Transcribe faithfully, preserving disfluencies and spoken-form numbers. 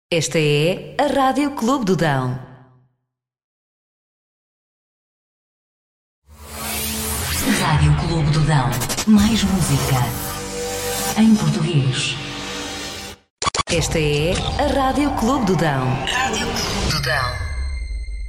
Esta é a Rádio Clube do Dão. Rádio Clube do Dão. Mais música em português. Esta é a Rádio Clube do Dão. Rádio Clube do Dão.